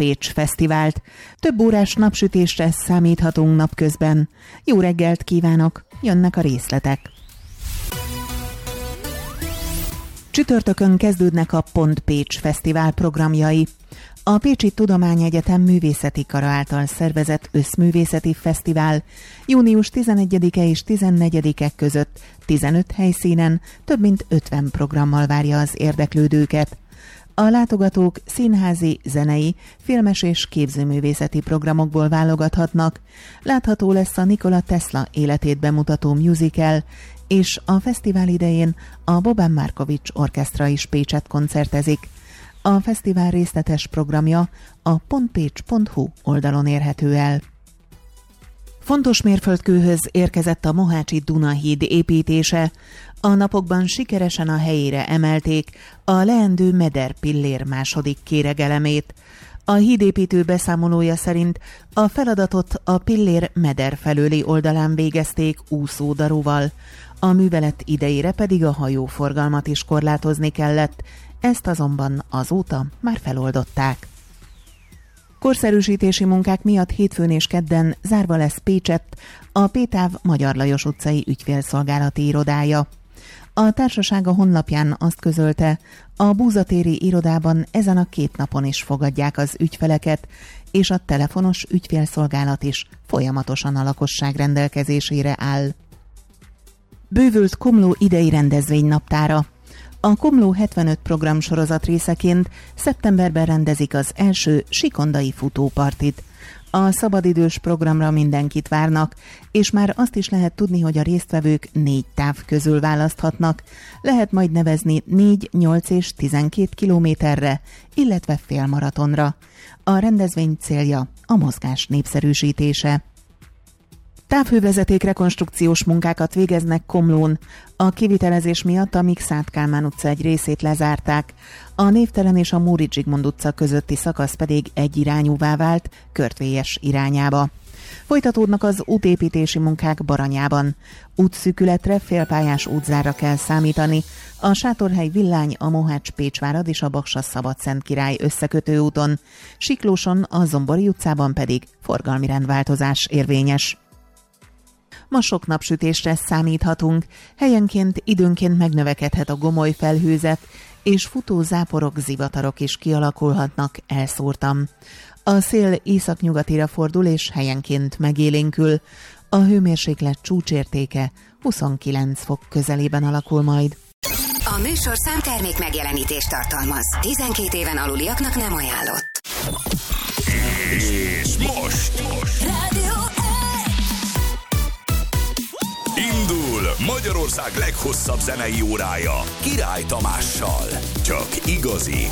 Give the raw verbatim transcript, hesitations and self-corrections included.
Pécs Fesztivált. Több órás napsütésre számíthatunk napközben. Jó reggelt kívánok, jönnek a részletek. Csütörtökön kezdődnek a Pont Pécs Fesztivál programjai. A Pécsi Tudományegyetem Művészeti Kara által szervezett összművészeti fesztivál június tizenegyedike és tizennegyedike között tizenöt helyszínen több mint ötven programmal várja az érdeklődőket. A látogatók színházi, zenei, filmes és képzőművészeti programokból válogathatnak. Látható lesz a Nikola Tesla életét bemutató musical, és a fesztivál idején a Boban Markovics Orkesztra is Pécset koncertezik. A fesztivál részletes programja a pontpécs pont hu oldalon érhető el. Fontos mérföldkőhöz érkezett a Mohácsi Dunahíd építése. A napokban sikeresen a helyére emelték a leendő Meder pillér második kéregelemét. A hídépítő beszámolója szerint a feladatot a pillér Meder felőli oldalán végezték úszódaróval. A művelet idejére pedig a hajóforgalmat is korlátozni kellett, ezt azonban azóta már feloldották. Korszerűsítési munkák miatt hétfőn és kedden zárva lesz Pécsett a Pétáv Magyar Lajos utcai ügyfélszolgálati irodája. A társaság a honlapján azt közölte, a búzatéri irodában ezen a két napon is fogadják az ügyfeleket, és a telefonos ügyfélszolgálat is folyamatosan a lakosság rendelkezésére áll. Bővült Komló idei rendezvénynaptára. A Komló hetvenöt programsorozat részeként szeptemberben rendezik az első sikondai futópartit. A szabadidős programra mindenkit várnak, és már azt is lehet tudni, hogy a résztvevők négy táv közül választhatnak. Lehet majd nevezni négy, nyolc és tizenkét kilométerre, illetve félmaratonra. A rendezvény célja a mozgás népszerűsítése. Távhővezeték rekonstrukciós munkákat végeznek Komlón. A kivitelezés miatt a Mikszáth Kálmán utca egy részét lezárták. A Névtelen és a Móricz Zsigmond utca közötti szakasz pedig egyirányúvá vált, Körtvélyes irányába. Folytatódnak az útépítési munkák Baranyában. Útszűkületre, félpályás útzárra kell számítani. A Sátorhely Villány, a Mohács-Pécsvárad és a Baksa-Szabadszentkirály összekötő úton. Siklóson, a Zombori utcában pedig forgalmi rendváltozás érvényes. Ma sok napsütésre számíthatunk, helyenként időnként megnövekedhet a gomoly felhőzet, és futó záporok, zivatarok is kialakulhatnak elszórtan. A szél északnyugatira fordul, és helyenként megélénkül. A hőmérséklet csúcsértéke huszonkilenc fok közelében alakul majd. A műsor számtermék megjelenítést tartalmaz. tizenkét éven aluliaknak nem ajánlott. És most! Rádió Indul Magyarország leghosszabb zenei órája Király Tamással. Csak igazi,